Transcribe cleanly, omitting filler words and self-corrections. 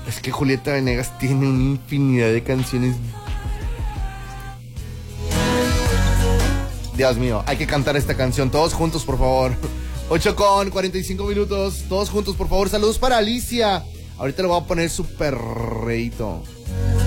Es que Julieta Venegas tiene una infinidad de canciones. Dios mío, hay que cantar esta canción. Todos juntos, por favor. 8:45. Todos juntos, por favor. Saludos para Alicia. Ahorita le voy a poner súper reito.